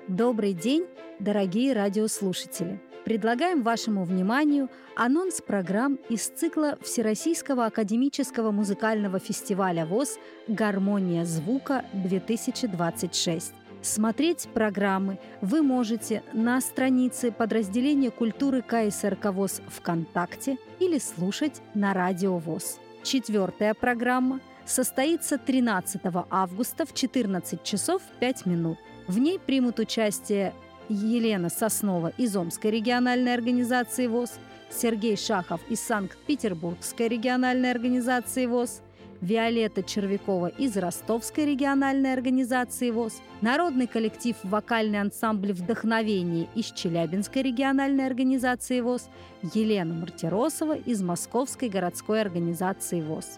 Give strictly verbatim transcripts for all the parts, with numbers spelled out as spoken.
Добрый день, дорогие радиослушатели! Предлагаем вашему вниманию анонс программ из цикла Всероссийского академического музыкального фестиваля ВОС «Гармония звука-две тысячи двадцать шесть». Смотреть программы вы можете на странице подразделения культуры ка эс эр ка ВОС ВКонтакте или слушать на Радио ВОС. Четвертая программа состоится тринадцатого августа в четырнадцать часов пять минут. В ней примут участие Елена Соснова из Омской региональной организации ВОС, Сергей Шахов из Санкт-Петербургской региональной организации ВОС, Виолетта Червякова из Ростовской региональной организации ВОС, народный коллектив «Вокальный ансамбль Вдохновение» из Челябинской региональной организации ВОС, Елена Мартиросова из Московской городской организации ВОС.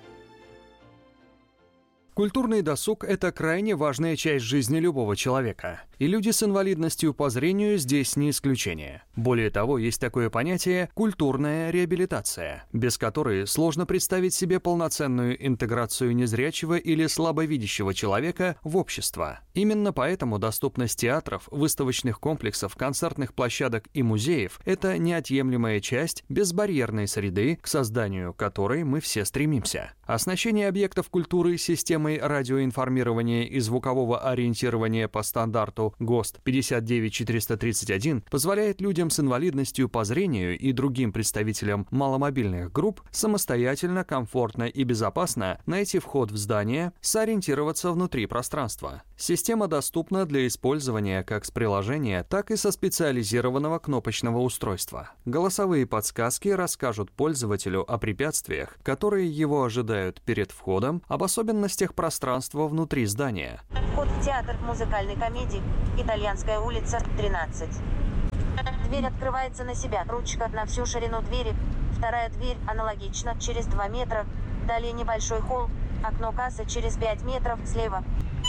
Культурный досуг – это крайне важная часть жизни любого человека. И люди с инвалидностью по зрению здесь не исключение. Более того, есть такое понятие «культурная реабилитация», без которой сложно представить себе полноценную интеграцию незрячего или слабовидящего человека в общество. Именно поэтому доступность театров, выставочных комплексов, концертных площадок и музеев – это неотъемлемая часть безбарьерной среды, к созданию которой мы все стремимся. Оснащение объектов культуры системой радиоинформирования и звукового ориентирования по стандарту ГОСТ пятьдесят девять четыреста тридцать один позволяет людям с инвалидностью по зрению и другим представителям маломобильных групп самостоятельно, комфортно и безопасно найти вход в здание, сориентироваться внутри пространства. Система доступна для использования как с приложения, так и со специализированного кнопочного устройства. Голосовые подсказки расскажут пользователю о препятствиях, которые его ожидают перед входом, об особенностях пространства внутри здания. Вход в театр музыкальной комедии «Итальянская улица, тринадцать». Дверь открывается на себя, ручка на всю ширину двери. Вторая дверь аналогично, через два метра. Далее небольшой холл, окно кассы через пять метров слева.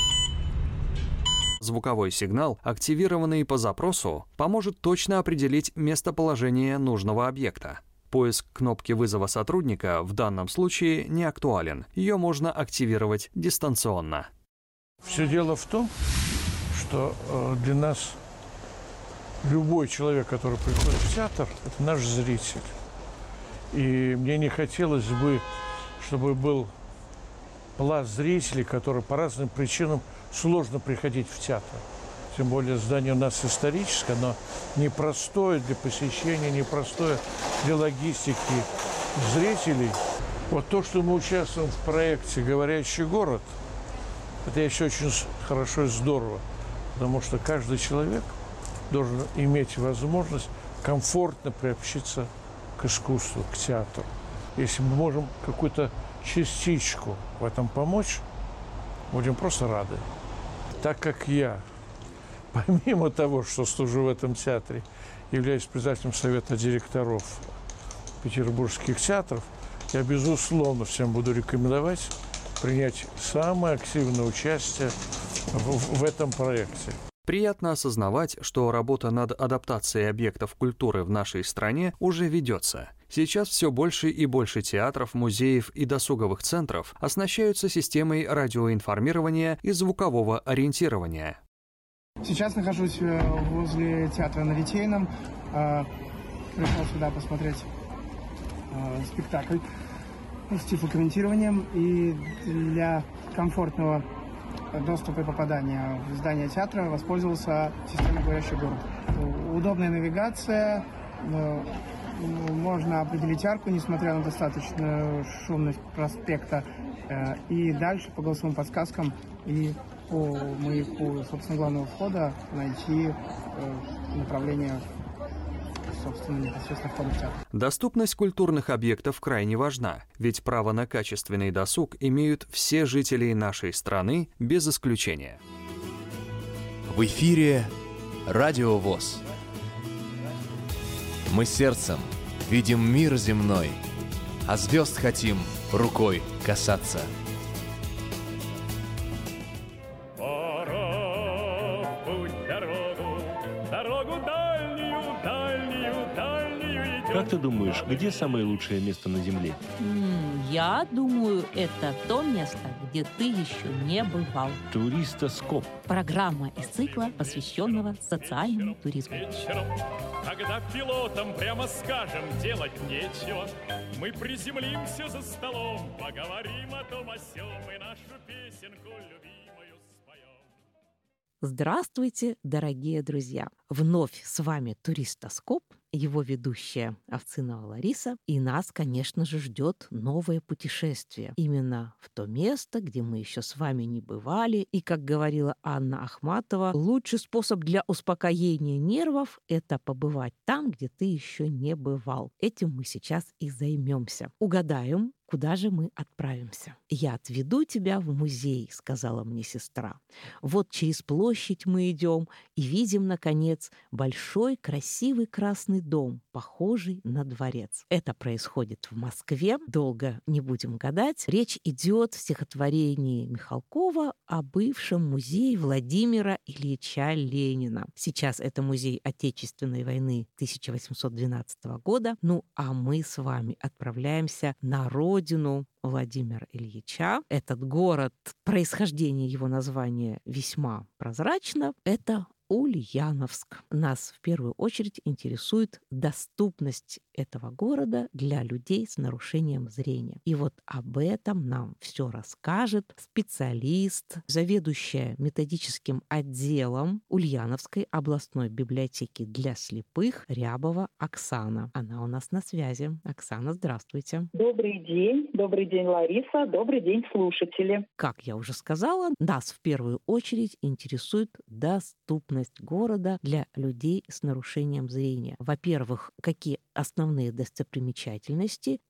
Звуковой сигнал, активированный по запросу, поможет точно определить местоположение нужного объекта. Поиск кнопки вызова сотрудника в данном случае не актуален. Ее можно активировать дистанционно. Все дело в том, что для нас любой человек, который приходит в театр, это наш зритель. И мне не хотелось бы, чтобы был пласт зрителей, которые по разным причинам сложно приходить в театр. Тем более здание у нас историческое, оно непростое для посещения, непростое для логистики зрителей. Вот то, что мы участвуем в проекте «Говорящий город», это еще очень хорошо и здорово, потому что каждый человек должен иметь возможность комфортно приобщиться к искусству, к театру. Если мы можем какую-то частичку в этом помочь, будем просто рады. Так как я, помимо того, что служу в этом театре, являюсь председателем совета директоров петербургских театров, я, безусловно, всем буду рекомендовать принять самое активное участие в, в этом проекте. Приятно осознавать, что работа над адаптацией объектов культуры в нашей стране уже ведется. Сейчас все больше и больше театров, музеев и досуговых центров оснащаются системой радиоинформирования и звукового ориентирования. Сейчас нахожусь возле театра на Литейном. Пришел сюда посмотреть спектакль с тифлокомментированием. И для комфортного доступа и попадания в здание театра воспользовался системой «Говорящий город». Удобная навигация, можно определить арку, несмотря на достаточную шумность проспекта. И дальше по голосовым подсказкам и по маяку, собственно, главного входа найти направление, собственно, непосредственно входа в театр. Доступность культурных объектов крайне важна, ведь право на качественный досуг имеют все жители нашей страны без исключения. В эфире Радио ВОС. Мы сердцем видим мир земной, а звезд хотим рукой касаться. Как ты думаешь, где самое лучшее место на Земле? М, Я думаю, это то место, где ты еще не бывал. Туристоскоп. Программа из цикла, посвященного социальному туризму. Вечером, когда пилотам прямо скажем делать нечего, мы приземлимся за столом, поговорим о том о сём и нашу песенку любимую споем. Здравствуйте, дорогие друзья! Вновь с вами Туристоскоп, его ведущая Овцинова Лариса, и нас, конечно же, ждет новое путешествие. Именно в то место, где мы еще с вами не бывали. И, как говорила Анна Ахматова, лучший способ для успокоения нервов – это побывать там, где ты еще не бывал. Этим мы сейчас и займемся. Угадаем, куда же мы отправимся. «Я отведу тебя в музей», — сказала мне сестра. Вот через площадь мы идем и видим, наконец, большой красивый красный дом, похожий на дворец. Это происходит в Москве. Долго не будем гадать. Речь идет в стихотворении Михалкова о бывшем музее Владимира Ильича Ленина. Сейчас это музей Отечественной войны тысяча восемьсот двенадцатого года. Ну, а мы с вами отправляемся на родину Владимира Ильича. Этот город, происхождение его названия весьма прозрачно. Это Ульяновск. Нас в первую очередь интересует доступность этого города для людей с нарушением зрения. И вот об этом нам все расскажет специалист, заведующая методическим отделом Ульяновской областной библиотеки для слепых Рябова Оксана. Она у нас на связи. Оксана, здравствуйте. Добрый день. Добрый день, Лариса. Добрый день, слушатели. Как я уже сказала, нас в первую очередь интересует доступность города для людей с нарушением зрения. Во-первых, какие основные достопримечательности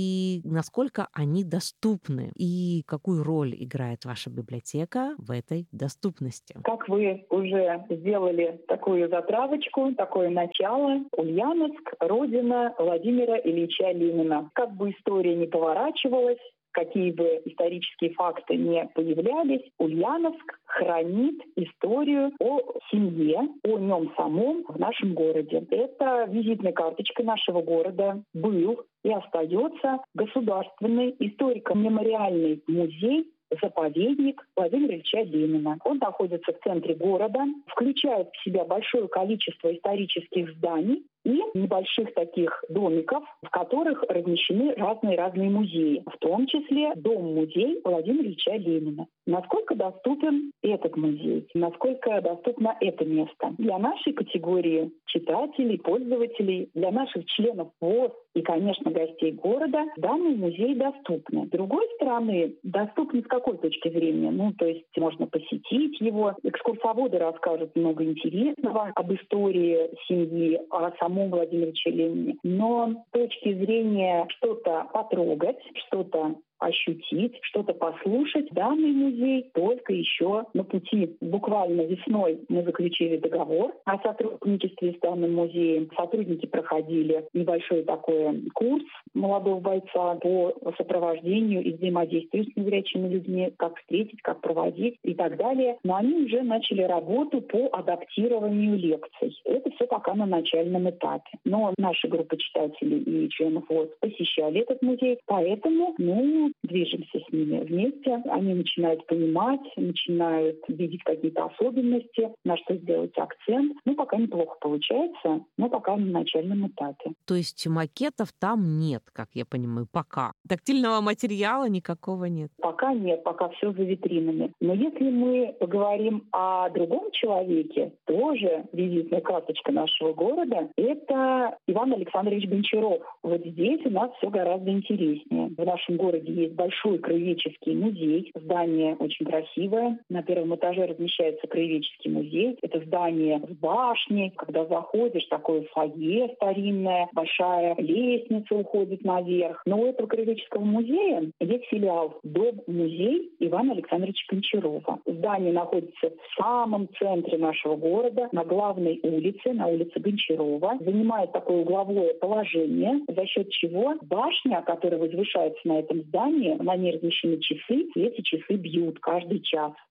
и насколько они доступны, и какую роль играет ваша библиотека в этой доступности? Как вы уже сделали такую затравочку, такое начало, Ульяновск — родина Владимира Ильича Ленина. Как бы история ни поворачивалась, какие бы исторические факты не появлялись, Ульяновск хранит историю о семье, о нем самом в нашем городе. Это визитной карточкой нашего города был и остается государственный историко-мемориальный музей заповедник Владимира Ильича Ленина. Он находится в центре города, включает в себя большое количество исторических зданий и небольших таких домиков, в которых размещены разные-разные музеи, в том числе дом-музей Владимира Ильича Ленина. Насколько доступен этот музей? Насколько доступно это место? Для нашей категории читателей, пользователей, для наших членов ВОС и, конечно, гостей города данный музей доступны. С другой стороны, доступен с какой точки зрения? Ну, то есть можно посетить его, экскурсоводы расскажут много интересного об истории семьи, о самом Владимире Ильиче Ленине. Но с точки зрения что-то потрогать, что-то ощутить, что-то послушать, данный музей только еще на пути. Буквально весной мы заключили договор о сотрудничестве с данным музеем. Сотрудники проходили небольшой такой курс молодого бойца по сопровождению и взаимодействию с незрячими людьми, как встретить, как проводить и так далее. Но они уже начали работу по адаптированию лекций. Это все пока на начальном этапе. Но наша группа читателей и членов ВОС посещали этот музей, поэтому, ну, движемся с ними вместе. Они начинают понимать, начинают видеть какие-то особенности, на что сделать акцент. Ну, пока неплохо получается, но пока на начальном этапе. То есть макетов там нет, как я понимаю, пока. Тактильного материала никакого нет? Пока нет, пока все за витринами. Но если мы поговорим о другом человеке, тоже визитная карточка нашего города, это Иван Александрович Гончаров. Вот здесь у нас все гораздо интереснее. В нашем городе есть большой краеведческий музей. Здание очень красивое. На первом этаже размещается краеведческий музей. Это здание с башней. Когда заходишь, такое фойе старинное, большая лестница уходит наверх. Но у этого краеведческого музея есть филиал Дом-музей Ивана Александровича Гончарова. Здание находится в самом центре нашего города, на главной улице, на улице Гончарова. Занимает такое угловое положение, за счет чего башня, которая возвышается на этом здании, на ней размещены часы, и эти часы бьют каждый час.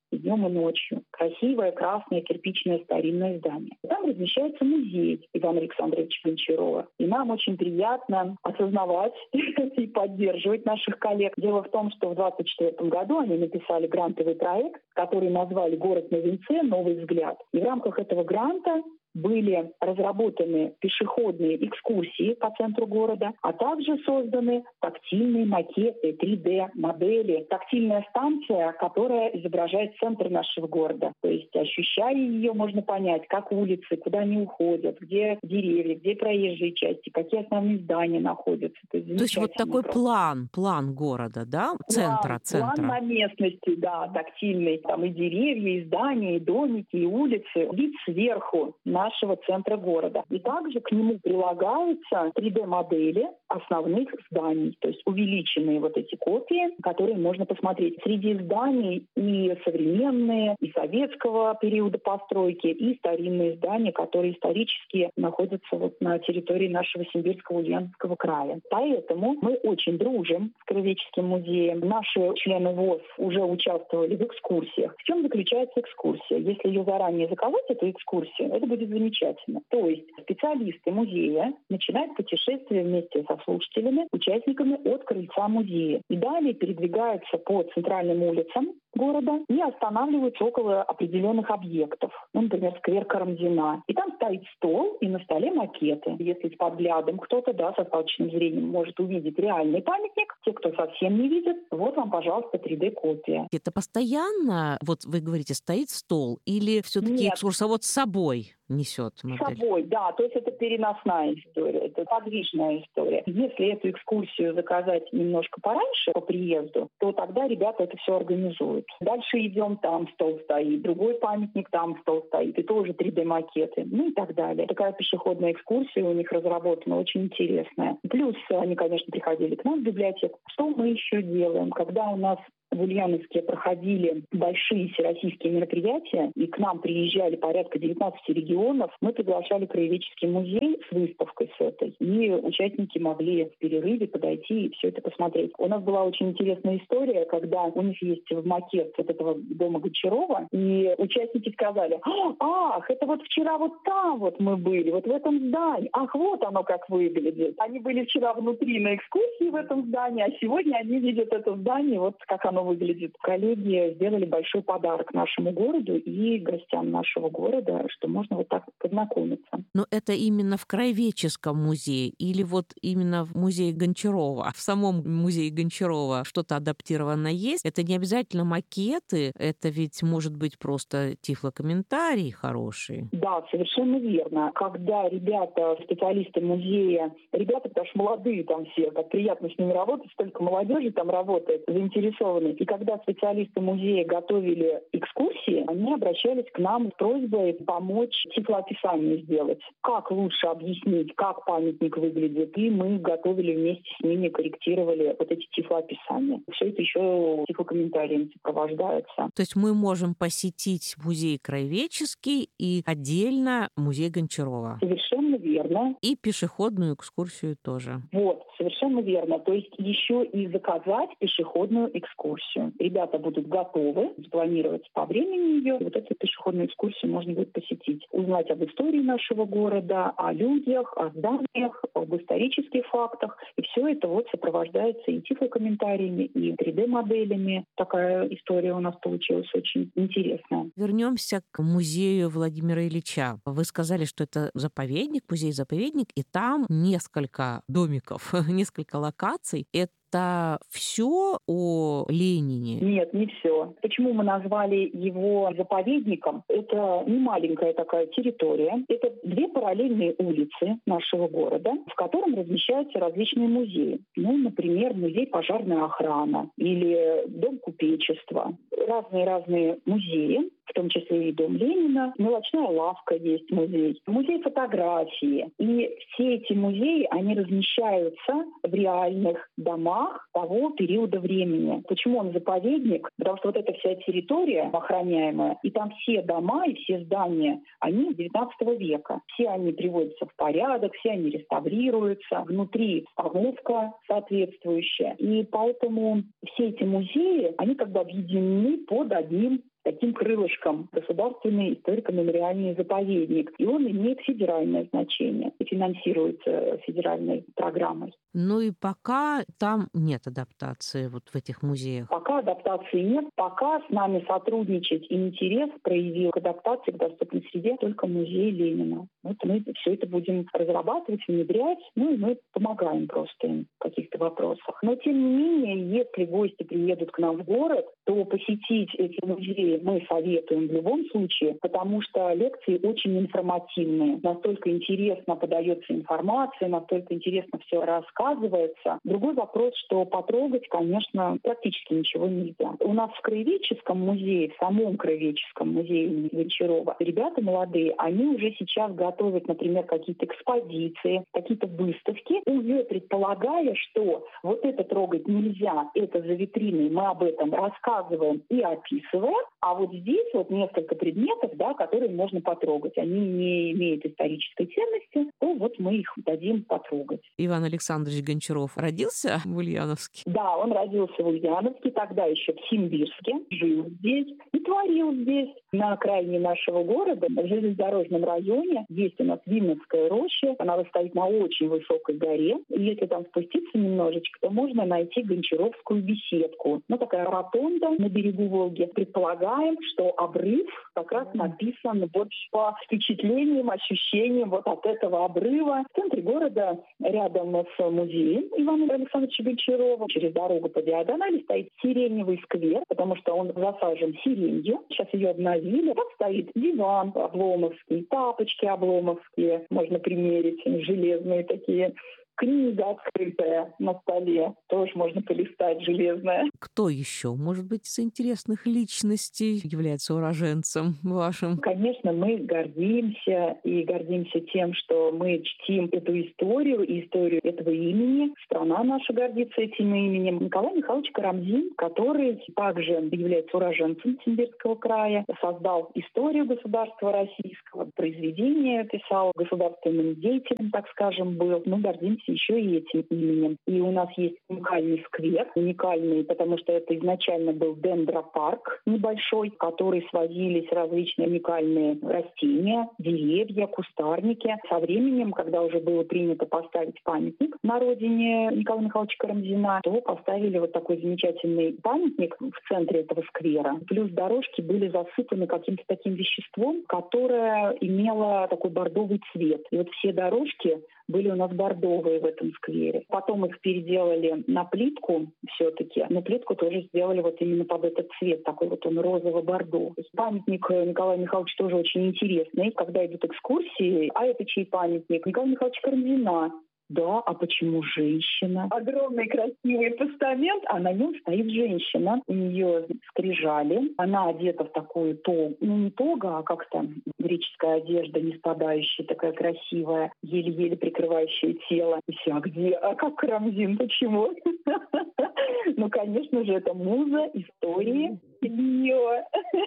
и днем, и ночью. Красивое красное кирпичное старинное здание. Там размещается музей Ивана Александровича Гончарова. И нам очень приятно осознавать и поддерживать наших коллег. Дело в том, что в двадцать четвёртом году они написали грантовый проект, который назвали «Город на венце. Новый взгляд». И в рамках этого гранта были разработаны пешеходные экскурсии по центру города, а также созданы тактильные макеты, три дэ-модели. Тактильная станция, которая изображает центр нашего города. То есть, ощущая ее, можно понять, как улицы, куда они уходят, где деревья, где проезжие части, какие основные здания находятся. То есть, То есть вот такой просто. план, план города, да? Центра, план, центра. План на местности, да, тактильный. Там и деревья, и здания, и домики, и улицы. Вид сверху нашего центра города. И также к нему прилагаются три дэ-модели основных зданий, то есть увеличенные вот эти копии, которые можно посмотреть. Среди зданий и современные, и советского периода постройки, и старинные здания, которые исторически находятся вот на территории нашего Симбирского Ульяновского края. Поэтому мы очень дружим с Краеведческим музеем. Наши члены ВОС уже участвовали в экскурсиях. В чем заключается экскурсия? Если ее заранее заказать, эту экскурсию, это будет замечательно. То есть специалисты музея начинают путешествие вместе со слушателями, участниками от крыльца музея. И далее передвигаются по центральным улицам города и останавливаются около определенных объектов. Ну, например, сквер Карамзина. И там стоит стол, и на столе макеты. Если с подглядом кто-то, да, с остаточным зрением может увидеть реальный памятник, те, кто совсем не видит, вот вам, пожалуйста, три дэ-копия. Это постоянно, вот вы говорите, стоит стол, или все-таки экскурсовод с собой несет модель? С собой, да. То есть это переносная история, это подвижная история. Если эту экскурсию заказать немножко пораньше, по приезду, то тогда ребята это все организуют. Дальше идем, там стол стоит, другой памятник, там стол стоит, и тоже три дэ-макеты, ну и так далее. Такая пешеходная экскурсия у них разработана, очень интересная. Плюс они, конечно, приходили к нам в библиотеку. Что мы еще делаем? Когда у нас в Ульяновске проходили большие всероссийские мероприятия, и к нам приезжали порядка девятнадцати регионов, мы приглашали Краеведческий музей с выставкой с этой, и участники могли в перерыве подойти и все это посмотреть. У нас была очень интересная история, когда у них есть макет вот этого дома Гончарова, и участники сказали: ах, это вот вчера вот там вот мы были, вот в этом здании, ах, вот оно как выглядит. Они были вчера внутри на экскурсии в этом здании, а сегодня они видят это здание, вот как оно выглядит. Коллеги сделали большой подарок нашему городу и гостям нашего города, что можно вот так познакомиться. Но это именно в Краеведческом музее или вот именно в музее Гончарова? В самом музее Гончарова что-то адаптированное есть? Это не обязательно макеты, это ведь может быть просто тифлокомментарий хороший. Да, совершенно верно. Когда ребята, специалисты музея, ребята, потому что молодые там все, как приятно с ними работать, столько молодежи там работает, заинтересованы. И когда специалисты музея готовили экскурсии, они обращались к нам с просьбой помочь тифлоописание сделать. Как лучше объяснить, как памятник выглядит. И мы готовили вместе с ними, корректировали вот эти тифлоописания. Все это еще тифлокомментарием сопровождается. То есть мы можем посетить музей Краеведческий и отдельно музей Гончарова. Совершенно верно. И пешеходную экскурсию тоже. Вот, совершенно верно. То есть еще и заказать пешеходную экскурсию. Ребята будут готовы спланировать по времени ее. Вот эту пешеходную экскурсию можно будет посетить. Узнать об истории нашего города, о людях, о зданиях, об исторических фактах. И все это вот сопровождается и тифлокомментариями, и три дэ-моделями. Такая история у нас получилась очень интересная. Вернемся к музею Владимира Ильича. Вы сказали, что это заповедник, музей-заповедник, и там несколько домиков, несколько локаций. Это Это все о Ленине? Нет, не все. Почему мы назвали его заповедником? Это не маленькая такая территория. Это две параллельные улицы нашего города, в котором размещаются различные музеи. Ну, например, музей пожарная охрана или дом купечества. Разные-разные музеи, в том числе и дом Ленина. Мелочная лавка есть музей. Музей фотографии. И все эти музеи, они размещаются в реальных домах того периода времени. Почему он заповедник? Потому что вот эта вся территория охраняемая, и там все дома и все здания, они девятнадцатого века. Все они приводятся в порядок, все они реставрируются. Внутри обновка соответствующая. И поэтому все эти музеи, они как бы объединены под одним таким крылышком государственный историко-мемориальный заповедник. И он имеет федеральное значение и финансируется федеральной программой. Ну и пока там нет адаптации вот в этих музеях? Пока адаптации нет. Пока с нами сотрудничать и интерес проявил к адаптации, к доступной среде только музей Ленина. Вот мы все это будем разрабатывать, внедрять, ну и мы помогаем просто им в каких-то вопросах. Но тем не менее, если гости приедут к нам в город, то посетить эти музеи мы советуем в любом случае, потому что лекции очень информативные. Настолько интересно подается информация, настолько интересно все рассказывается. Другой вопрос, что потрогать, конечно, практически ничего нельзя. У нас в Краеведческом музее, в самом Краеведческом музее имени Гончарова, ребята молодые, они уже сейчас готовят, например, какие-то экспозиции, какие-то выставки, уже предполагая, что вот это трогать нельзя, это за витриной, мы об этом рассказываем и описываем, а вот здесь вот несколько предметов, да, которые можно потрогать. Они не имеют исторической ценности, то вот мы их дадим потрогать. Иван Александрович Гончаров родился в Ульяновске? Да, он родился в Ульяновске, тогда еще в Симбирске, жил здесь и творил здесь. На окраине нашего города, в железнодорожном районе, есть у нас Винницкая роща. Она стоит на очень высокой горе. И если там спуститься немножечко, то можно найти Гончаровскую беседку. Ну, такая ротонда на берегу Волги. Предполагаем, что обрыв как раз написан вот по впечатлениям, ощущениям вот от этого обрыва. В центре города, рядом с музеем Ивана Александровича Гончарова, через дорогу по диагонали стоит сиреневый сквер, потому что он засажен сиренью. Сейчас ее обновили. Там стоит диван обломовский, тапочки обломовские, можно примерить, железные такие. Книга открытая на столе, тоже можно полистать, железная. Кто еще, может быть, из интересных личностей является уроженцем вашим? Конечно, мы гордимся и гордимся тем, что мы чтим эту историю и историю этого имени. Страна наша гордится этим именем. Николай Михайлович Карамзин, который также является уроженцем Симбирского края, создал историю государства российского, произведения писал, государственным деятелем, так скажем, был. Мы гордимся еще и этим именем. И у нас есть уникальный сквер, уникальный, потому что это изначально был дендропарк небольшой, в который свозились различные уникальные растения, деревья, кустарники. Со временем, когда уже было принято поставить памятник на родине Николая Михайловича Карамзина, то поставили вот такой замечательный памятник в центре этого сквера. Плюс дорожки были засыпаны каким-то таким веществом, которое имело такой бордовый цвет. И вот все дорожки были у нас бордовые в этом сквере. Потом их переделали на плитку все-таки, но плитку тоже сделали вот именно под этот цвет, такой вот он розово-бордовый. Памятник Николая Михайловича тоже очень интересный. Когда идут экскурсии, а это чей памятник? Николая Михайловича Карамзина. Да, а почему женщина? Огромный красивый постамент, а на нем стоит женщина. У нее скрижали. Она одета в такую тогу, ну не тога, а как-то греческая одежда, не спадающая, такая красивая, еле-еле прикрывающая тело. И все, а где? А как Карамзин? Почему? Ну, конечно же, это муза истории ее.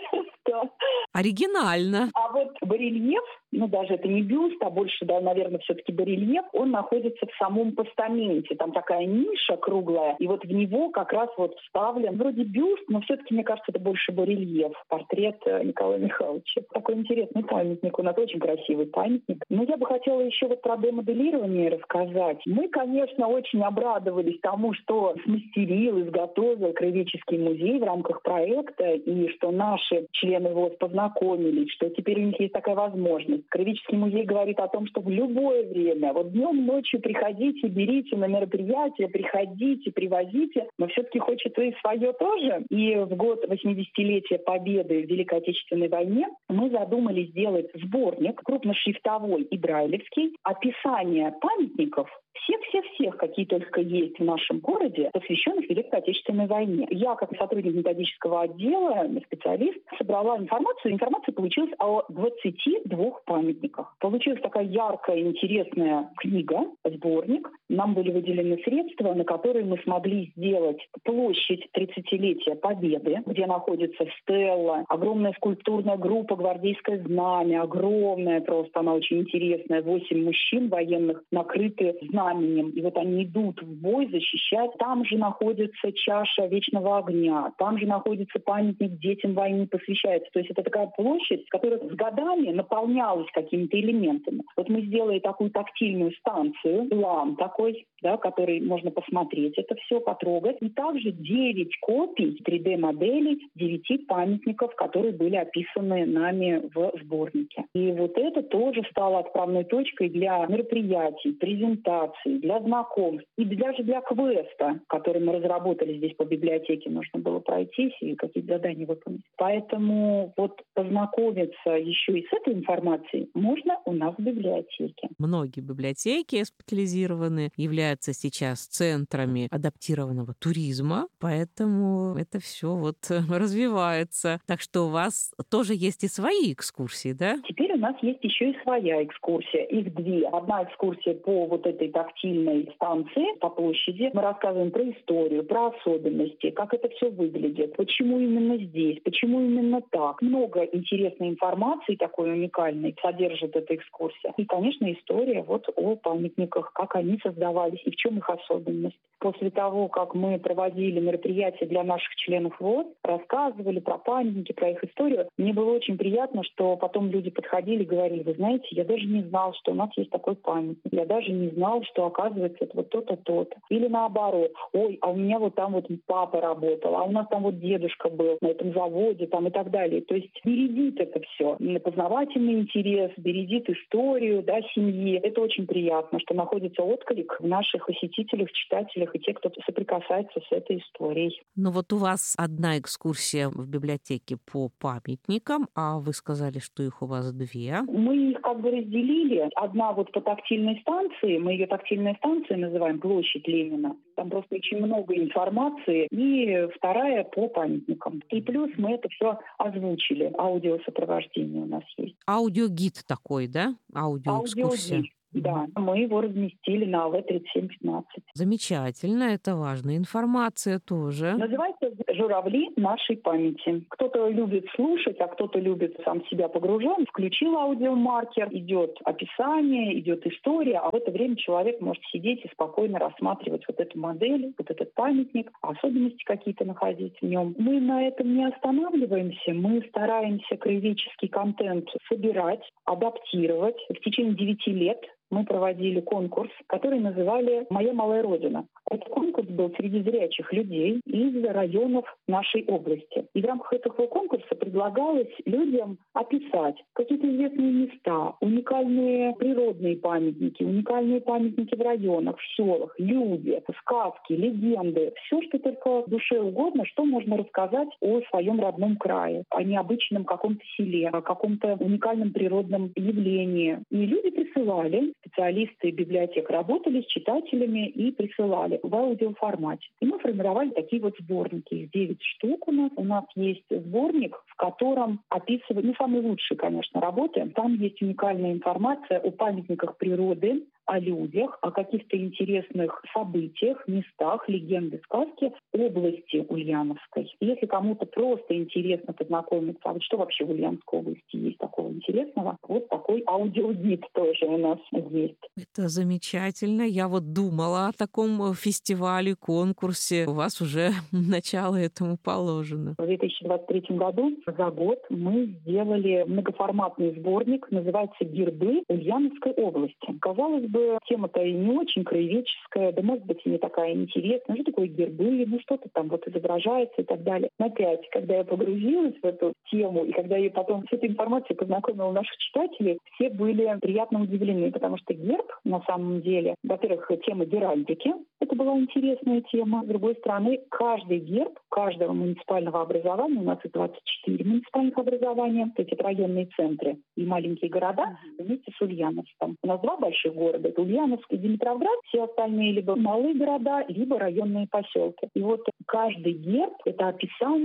Оригинально. А вот барельеф, ну даже это не бюст, а больше, да, наверное, все-таки барельеф, он находится в самом постаменте. Там такая ниша круглая, и вот в него как раз вот вставлен вроде бюст, но все-таки, мне кажется, это больше барельеф, портрет Николая Михайловича. Такой интересный памятник, у нас очень красивый памятник. Но я бы хотела еще вот про демоделирование рассказать. Мы, конечно, очень обрадовались тому, что смастерил, изготовил Краеведческий музей в рамках проекта, и что наши члены ВОС познакомились, что теперь у них есть такая возможность. Краеведческий музей говорит о том, что в любое время, вот днем, ночью приходите, берите на мероприятия, приходите, привозите, но все-таки хочется и свое тоже. И в год восьмидесятилетия Победы в Великой Отечественной войне мы задумали сделать сборник крупношрифтовой и брайлевский, описание памятников всех-всех-всех, какие только есть в нашем городе, посвященных Великой Отечественной войне. Я, как сотрудник методического отдела, специалист, собрала информацию. Информация получилась о двадцати двух памятниках. Получилась такая яркая, интересная книга, сборник. Нам были выделены средства, на которые мы смогли сделать площадь тридцатилетия Победы, где находится стелла, огромная скульптурная группа «Гвардейское знамя», огромная просто, она очень интересная, восемь мужчин военных накрыты знамя. знаменем. И вот они идут в бой защищать. Там же находится чаша Вечного огня, там же находится памятник детям войны посвящается. То есть это такая площадь, которая с годами наполнялась какими-то элементами. Вот мы сделали такую тактильную станцию, план такой, да, который можно посмотреть это все, потрогать. И также девять копий три дэ-моделей девяти памятников, которые были описаны нами в сборнике. И вот это тоже стало отправной точкой для мероприятий, презентаций, для знакомств и даже для квеста, который мы разработали здесь по библиотеке. Нужно было пройтись и какие-то задания выполнить. Поэтому вот познакомиться еще и с этой информацией можно у нас в библиотеке. Многие библиотеки специализированные являются сейчас центрами адаптированного туризма, поэтому это все вот развивается. Так что у вас тоже есть и свои экскурсии, да? Теперь у нас есть еще и своя экскурсия. Их две. Одна экскурсия по вот этой тактильной станции по площади. Мы рассказываем про историю, про особенности, как это все выглядит, почему именно здесь, почему именно так. Много интересной информации, такой уникальной, содержит эта экскурсия. И, конечно, история вот о памятниках, как они создавались и в чем их особенность. После того, как мы проводили мероприятия для наших членов ВОС, рассказывали про памятники, про их историю, мне было очень приятно, что потом люди подходили и говорили: вы знаете, я даже не знал, что у нас есть такой памятник. Я даже не знал, что, оказывается, это вот то-то, то-то. Или наоборот: ой, а у меня вот там вот папа работал, а у нас там вот дедушка был на этом заводе, там и так далее. То есть бередит это все. Познавательный интерес, бередит историю, да, семьи. Это очень приятно, что находится отклик в наших посетителях, читателях и те, кто соприкасается с этой историей. Ну вот у вас одна экскурсия в библиотеке по памятникам, а вы сказали, что их у вас две. Мы их как бы разделили. Одна вот по тактильной станции, мы ее тактильной станцией называем, площадь Ленина. Там просто очень много информации. И вторая по памятникам. И плюс мы это все озвучили. Аудиосопровождение у нас есть. Аудиогид такой, да? Аудиоэкскурсия. Аудиогид. Да, мы его разместили на АВ тридцать семь пятнадцать. Замечательно, это важная информация тоже. Называется «Журавли нашей памяти». Кто-то любит слушать, а кто-то любит сам себя погружен. Включил аудиомаркер, идет описание, идет история, а в это время человек может сидеть и спокойно рассматривать вот эту модель, вот этот памятник, особенности какие-то находить в нем. Мы на этом не останавливаемся, мы стараемся краеведческий контент собирать, адаптировать. В течение девяти лет мы проводили конкурс, который называли «Моя малая родина». Этот конкурс был среди зрячих людей из районов нашей области. И в рамках этого конкурса предлагалось людям описать какие-то известные места, уникальные природные памятники, уникальные памятники в районах, в селах, люди, сказки, легенды. Все, что только душе угодно, что можно рассказать о своем родном крае, о необычном каком-то селе, о каком-то уникальном природном явлении. И люди присылали, специалисты библиотек работали с читателями и присылали в аудиоформате. И мы формировали такие вот сборники. Их девять штук у нас. У нас есть сборник, в котором описывают, ну, самые лучшие, конечно, работы. Там есть уникальная информация о памятниках природы, о людях, о каких-то интересных событиях, местах, легенды, сказки области Ульяновской. И если кому-то просто интересно познакомиться, а вот что вообще в Ульяновской области есть такого интересного, вот такой аудиогид тоже у нас есть. Это замечательно. Я вот думала о таком фестивале, конкурсе. У вас уже начало этому положено. В две тысячи двадцать третьем году за год мы сделали многоформатный сборник, называется «Гербы Ульяновской области». Казалось бы, тема-то и не очень краеведческая, да, может быть, и не такая интересная. Что такое гербы? Ну, что-то там вот изображается и так далее. Но опять, когда я погрузилась в эту тему, и когда я потом с этой информацией познакомила наших читателей, все были приятно удивлены, потому что герб, на самом деле, во-первых, тема геральдики, это была интересная тема. С другой стороны, каждый герб каждого муниципального образования, у нас и двадцать четыре муниципальных образования, эти районные центры и маленькие города вместе с Ульяновском. У нас два больших города, это Ульяновск и Димитровград, все остальные либо малые города, либо районные поселки. И вот каждый герб — это описание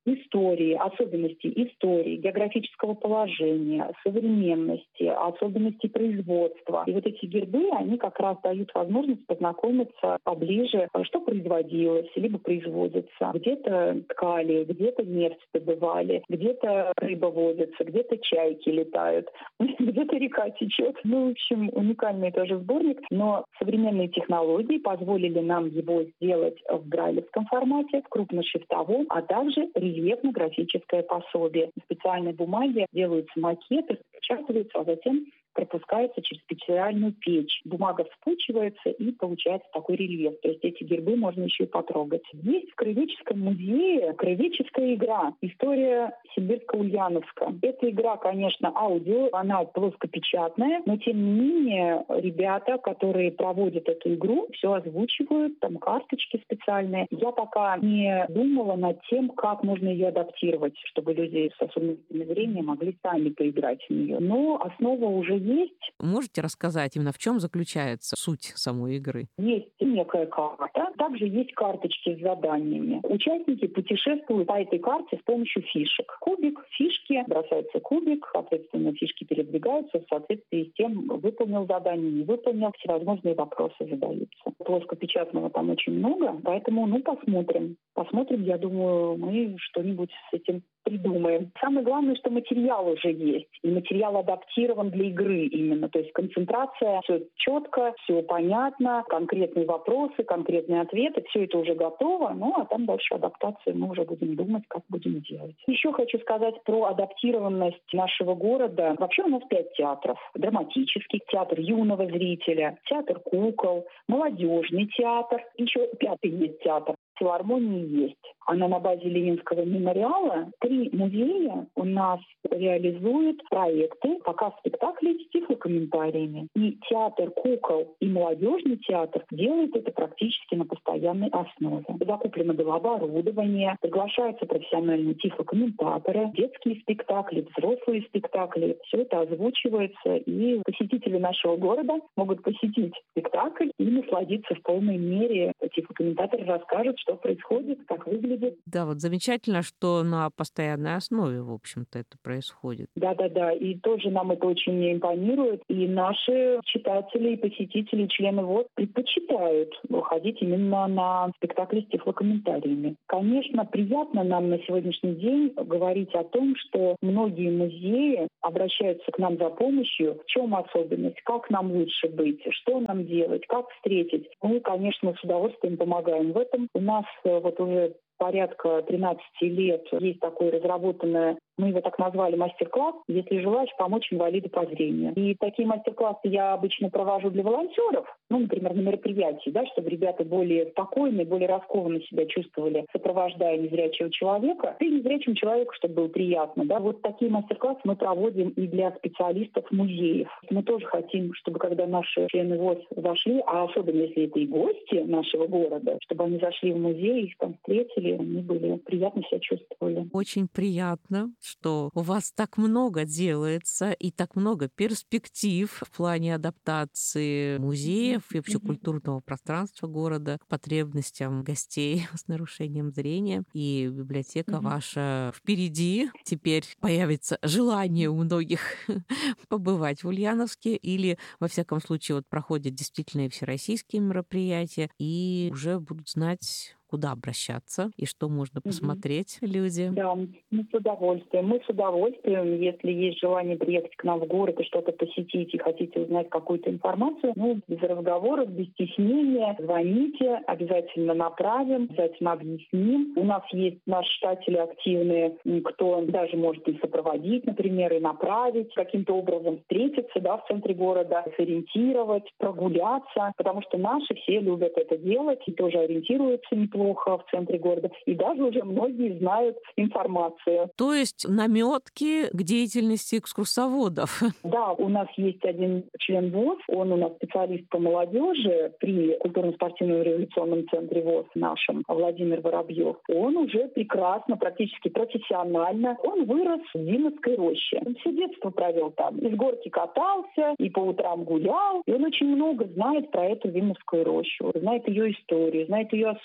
истории, особенности истории, географического положения, современности, особенностей производства. И вот эти гербы, они как раз дают возможность познакомиться поближе, что производилось, либо производится. Где-то ткали, где-то нефть добывали, где-то рыба водится, где-то чайки летают, где-то река течет. Ну, в общем, уникальный тоже сборник, но современные технологии позволили нам его сделать в брайлевском формате, в крупношрифтовом, а также рельефно-графическое пособие. На специальной бумаге делаются макеты, распечатываются, а затем пропускается через специальную печь. Бумага вспучивается и получается такой рельеф. То есть эти гербы можно еще и потрогать. Есть в Краеведческом музее краеведческая игра «История Симбирско-Ульяновска». Эта игра, конечно, аудио, она плоскопечатная, но тем не менее ребята, которые проводят эту игру, все озвучивают, там карточки специальные. Я пока не думала над тем, как можно ее адаптировать, чтобы люди с особенностями зрения могли сами поиграть в нее. Но основа уже есть. Можете рассказать именно, в чем заключается суть самой игры? Есть некая карта. Также есть карточки с заданиями. Участники путешествуют по этой карте с помощью фишек. Кубик, фишки, бросается кубик, соответственно, фишки передвигаются в соответствии с тем, выполнил задание, не выполнил, всевозможные вопросы задаются. Плоскопечатного там очень много, поэтому, ну, посмотрим. Посмотрим, я думаю, мы что-нибудь с этим придумаем. Самое главное, что материал уже есть. И материал адаптирован для игры именно. То есть концентрация, все четко, все понятно, конкретные вопросы, конкретные ответы. Все это уже готово. Ну, а там дальше адаптацию мы уже будем думать, как будем делать. Еще хочу сказать про адаптированность нашего города. Вообще у нас пять театров. Драматический театр юного зрителя, театр кукол, молодежный театр. Еще пятый есть театр. Филармонии есть. Она на базе Ленинского мемориала. Три музея у нас реализуют проекты, показ спектаклей с тифлокомментариями. И театр кукол и молодежный театр делают это практически на постоянной основе. Закуплено было оборудование, приглашаются профессиональные тифлокомментаторы, детские спектакли, взрослые спектакли. Все это озвучивается, и посетители нашего города могут посетить спектакль и насладиться в полной мере. Тифлокомментаторы расскажут, что происходит, как выглядит. Да, вот замечательно, что на постоянной основе, в общем-то, это происходит. Да-да-да, и тоже нам это очень импонирует. И наши читатели, и посетители, и члены ВОС предпочитают ходить именно на спектакли с тифлокомментариями. Конечно, приятно нам на сегодняшний день говорить о том, что многие музеи обращаются к нам за помощью. В чем особенность? Как нам лучше быть? Что нам делать? Как встретить? Мы, конечно, с удовольствием помогаем в этом. У нас вот уже порядка тринадцати лет есть такое разработанное, мы его так назвали, мастер-класс «Если желаешь помочь инвалиду по зрению». И такие мастер-классы я обычно провожу для волонтеров, ну, например, на мероприятии, да, чтобы ребята более спокойно, более раскованно себя чувствовали, сопровождая незрячего человека, и незрячему человеку, чтобы было приятно. Да. Вот такие мастер-классы мы проводим и для специалистов музеев. Мы тоже хотим, чтобы когда наши члены ВОС зашли, а особенно если это и гости нашего города, чтобы они зашли в музей, их там встретили, они были приятно себя чувствовали. Очень приятно, что у вас так много делается и так много перспектив в плане адаптации музеев и вообще культурного пространства города к потребностям гостей с нарушением зрения. И библиотека mm-hmm. ваша впереди. Теперь появится желание у многих побывать в Ульяновске или, во всяком случае, вот проходят действительно и всероссийские мероприятия, и уже будут знать, куда обращаться и что можно посмотреть mm-hmm. люди. Да, мы с удовольствием. Мы с удовольствием, если есть желание приехать к нам в город и что-то посетить, и хотите узнать какую-то информацию, ну, без разговоров, без стеснения, звоните, обязательно направим, обязательно объясним. У нас есть наши читатели активные, кто даже может и сопроводить, например, и направить, каким-то образом встретиться, да, в центре города, сориентировать, прогуляться, потому что наши все любят это делать и тоже ориентируются неплохо в центре города. И даже уже многие знают информацию. То есть наметки к деятельности экскурсоводов. Да, у нас есть один член ВОС, он у нас специалист по молодежи при культурно-спортивном революционном центре ВОС нашем, Владимир Воробьев. Он уже прекрасно, практически профессионально, он вырос в Димовской роще. Он все детство провел там. Из горки катался, и по утрам гулял. И он очень много знает про эту Вимовскую рощу, знает ее историю, знает ее особенности.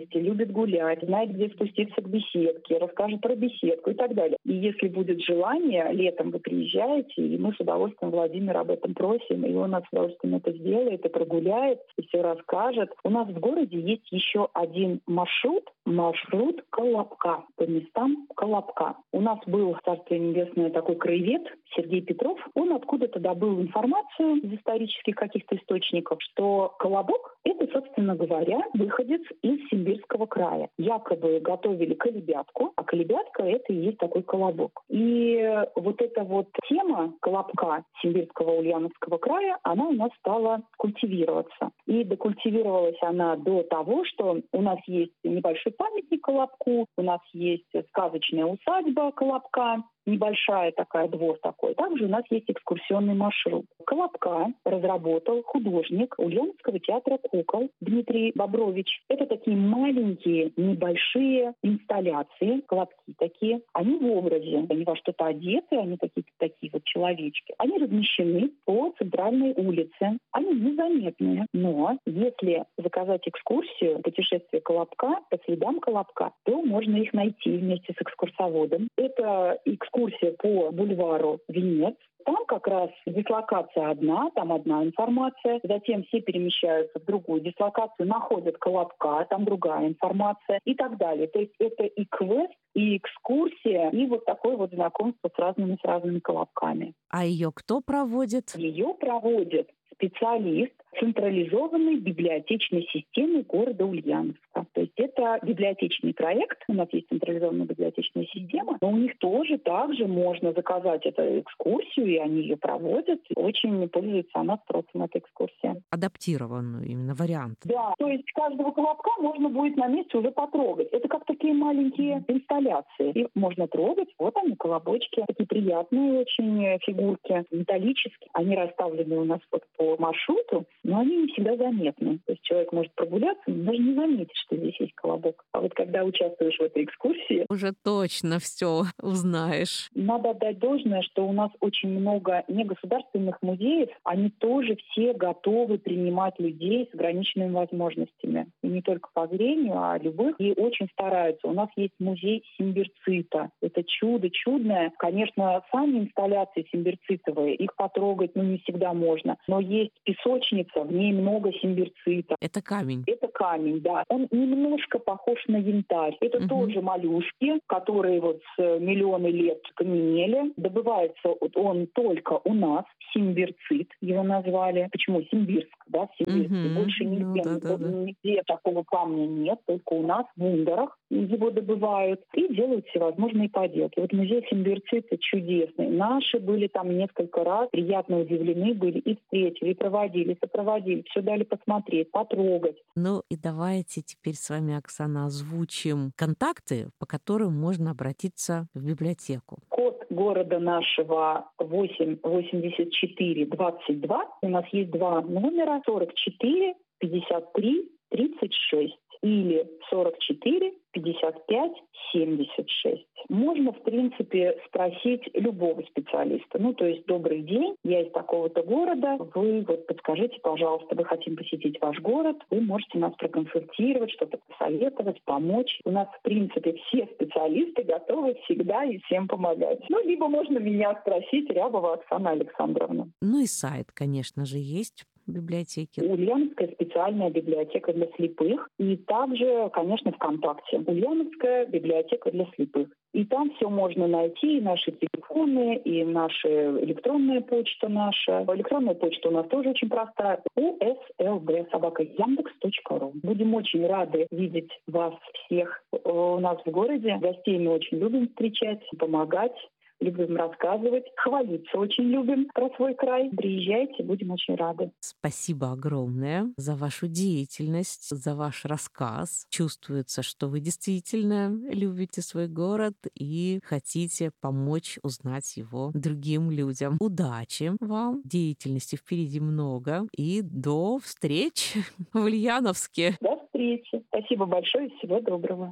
вместе, любит гулять, знает, где спуститься к беседке, расскажет про беседку и так далее. И если будет желание, летом вы приезжаете, и мы с удовольствием Владимира об этом просим, и он с удовольствием это сделает, и прогуляет, и все расскажет. У нас в городе есть еще один маршрут, маршрут Колобка, по местам Колобка. У нас был, царствие небесное, такой краевед Сергей Петров. Он откуда-то добыл информацию из исторических каких-то источников, что Колобок — это, собственно говоря, выходец из Симбирского края. Якобы готовили колебятку, а колебятка — это и есть такой колобок. И вот эта вот тема Колобка Симбирского Ульяновского края, она у нас стала культивироваться. И докультивировалась она до того, что у нас есть небольшой памятник Колобку, у нас есть сказочная усадьба Колобка, небольшая такая, двор такой. Также у нас есть экскурсионный маршрут. Колобка разработал художник Ульяновского театра кукол Дмитрий Бобрович. Это такие маленькие, небольшие инсталляции, колобки такие. Они в образе, они во что-то одеты, они какие-то такие вот человечки. Они размещены по центральной улице. Они незаметные, но если заказать экскурсию, путешествие Колобка по следам Колобка, то можно их найти вместе с экскурсоводом. Это экскурсия Экскурсия по бульвару Венец. Там как раз дислокация одна, там одна информация. Затем все перемещаются в другую дислокацию, находят Колобка, там другая информация и так далее. То есть это и квест, и экскурсия, и вот такое вот знакомство с разными, с разными колобками. А ее кто проводит? Ее проводит специалист централизованной библиотечной системы города Ульяновска. То есть это библиотечный проект, у нас есть централизованная библиотечная система, но у них тоже также можно заказать эту экскурсию, и они ее проводят. Очень пользуется она спросом, эта экскурсия. Адаптированную именно вариант. Да, то есть каждого колобка можно будет на месте уже потрогать. Это как такие маленькие инсталляции. Их можно трогать. Вот они, колобочки. Такие приятные очень фигурки, металлические. Они расставлены у нас вот по маршруту, но они не всегда заметны. То есть человек может прогуляться, но даже не заметить, что здесь есть колобок. А вот когда участвуешь в этой экскурсии... Уже точно все узнаешь. Надо отдать должное, что у нас очень много негосударственных музеев. Они тоже все готовы принимать людей с ограниченными возможностями. И не только по зрению, а любых. И очень стараются. У нас есть музей симбирцита. Это чудо чудное. Конечно, сами инсталляции симбирцитовые, их потрогать ну, не всегда можно. Но есть песочница, в ней много симбирцита. Это камень? Это камень, да. Он немножко похож на янтарь. Это угу. тоже моллюски, которые вот с миллионы лет каменели. Добывается он только у нас. Симбирцит его назвали. Почему? Симбирск, да, Симбирск. Угу. Больше нигде, ну, да, да, нигде да. такого камня нет, только у нас в Ундарах его добывают и делают всевозможные поделки. Вот музей симбирцита чудесный. Наши были там несколько раз, приятно удивлены были и встретили, и проводили, сопроводили, все дали посмотреть, потрогать. Ну и давайте теперь с вами, Оксана, озвучим контакты, по которым можно обратиться в библиотеку. Код города нашего восемь восемьдесят четыре двадцать два. У нас есть два номера: сорок четыре пятьдесят три тридцать шесть или сорок четыре пятьдесят пять семьдесят шесть. Можно, в принципе, спросить любого специалиста. Ну, то есть, добрый день, я из такого-то города, вы вот подскажите, пожалуйста, вы хотим посетить ваш город, вы можете нас проконсультировать, что-то посоветовать, помочь. У нас, в принципе, все специалисты готовы всегда и всем помогать. Ну, либо можно меня спросить, Рябова Оксана Александровна. Ну и сайт, конечно же, есть библиотеки. Ульяновская специальная библиотека для слепых. И также, конечно, ВКонтакте. Ульяновская библиотека для слепых. И там все можно найти, и наши телефоны, и наша электронная почта наша. Электронная почта у нас тоже очень простая. у эс эл дэ собака яндекс точка ру. Будем очень рады видеть вас всех у нас в городе. Гостей мы очень любим встречать, помогать. Любим рассказывать, хвалиться очень любим про свой край. Приезжайте, будем очень рады. Спасибо огромное за вашу деятельность, за ваш рассказ. Чувствуется, что вы действительно любите свой город и хотите помочь узнать его другим людям. Удачи вам, деятельности впереди много, и до встреч в Ульяновске. До встречи. Спасибо большое, всего доброго.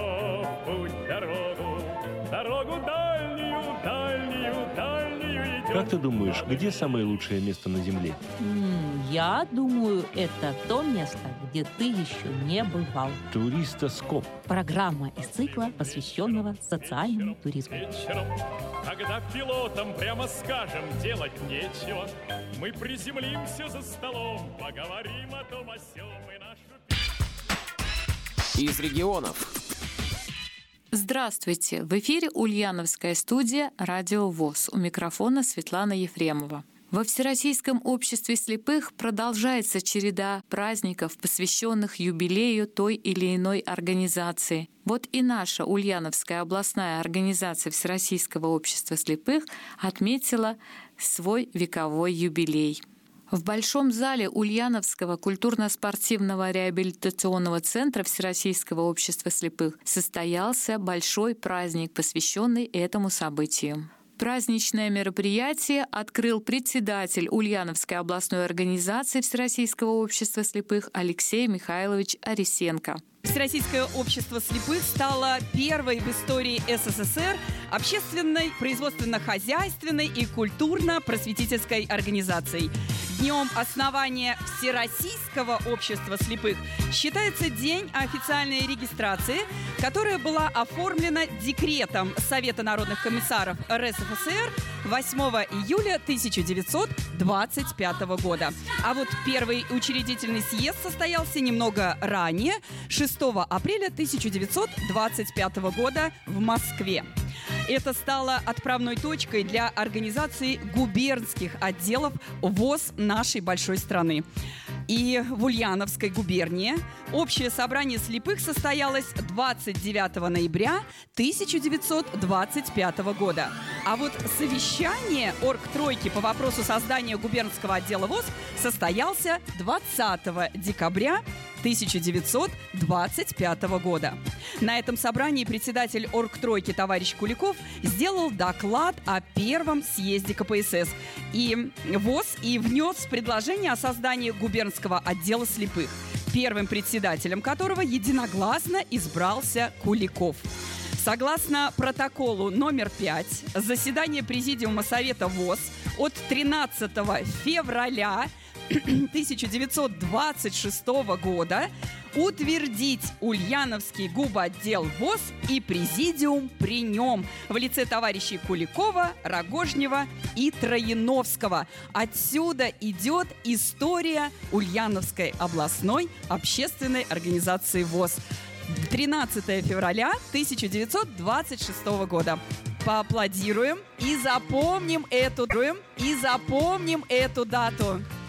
Дорогу дальнюю, дальнюю, дальнюю идет. Как ты думаешь, где самое лучшее место на Земле? М, Я думаю, это то место, где ты еще не бывал. Туристоскоп. Программа из цикла, посвященного социальному туризму. Вечером, когда пилотам прямо скажем, делать нечего, мы приземлимся за столом, поговорим о том о сём и нашу... Из регионов. Здравствуйте! В эфире Ульяновская студия «Радио ВОС». У микрофона Светлана Ефремова. Во Всероссийском обществе слепых продолжается череда праздников, посвященных юбилею той или иной организации. Вот и наша Ульяновская областная организация Всероссийского общества слепых отметила свой вековой юбилей. В Большом зале Ульяновского культурно-спортивного реабилитационного центра Всероссийского общества слепых состоялся большой праздник, посвященный этому событию. Праздничное мероприятие открыл председатель Ульяновской областной организации Всероссийского общества слепых Алексей Михайлович Арисенко. Всероссийское общество слепых стало первой в истории СССР общественной, производственно-хозяйственной и культурно-просветительской организацией. Днем основания Всероссийского общества слепых считается день официальной регистрации, которая была оформлена декретом Совета народных комиссаров РСФСР восьмого июля тысяча девятьсот двадцать пятого года. А вот первый учредительный съезд состоялся немного ранее, шестого апреля тысяча девятьсот двадцать пятого года в Москве. Это стало отправной точкой для организации губернских отделов ВОС нашей большой страны. И в Ульяновской губернии общее собрание слепых состоялось двадцать девятого ноября тысяча девятьсот двадцать пятого года. А вот совещание оргтройки по вопросу создания губернского отдела ВОС состоялся двадцатого декабря тысяча девятьсот двадцать пятого года. На этом собрании председатель оргтройки товарищ Куликов сделал доклад о первом съезде ка пэ эс эс и ВОС и внес предложение о создании губернского отдела слепых, первым председателем которого единогласно избрался Куликов. Согласно протоколу номер пять, заседание Президиума Совета ВОС от тринадцатого февраля тысяча девятьсот двадцать шестого года утвердить Ульяновский губотдел ВОС и президиум при нем в лице товарищей Куликова, Рогожнева и Трояновского. Отсюда идет история Ульяновской областной общественной организации ВОС. тринадцатого февраля тысяча девятьсот двадцать шестого года. Поаплодируем и запомним эту, и запомним эту дату.